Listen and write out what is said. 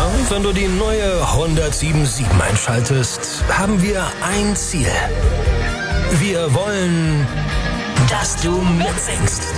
wenn du die neue 107.7 einschaltest, haben wir ein Ziel. Wir wollen, dass du mitsingst.